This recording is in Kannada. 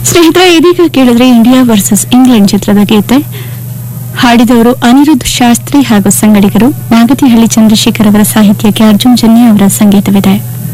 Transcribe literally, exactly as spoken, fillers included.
ಸ್ನೇಹಿತರೆ, ಇದೀಗ ಕೇಳಿದ್ರೆ ಇಂಡಿಯಾ ವರ್ಸಸ್ ಇಂಗ್ಲೆಂಡ್ ಚಿತ್ರದ ಗೀತೆ. ಹಾಡಿದವರು ಅನಿರುದ್ಧ್ ಶಾಸ್ತ್ರಿ ಹಾಗೂ ಸಂಗಡಿಗರು. ನಾಗತಿಹಳ್ಳಿ ಚಂದ್ರಶೇಖರ್ ಅವರ ಸಾಹಿತ್ಯಕ್ಕೆ ಅರ್ಜುನ್ ಜನ್ಯ ಅವರ ಸಂಗೀತವಿದೆ.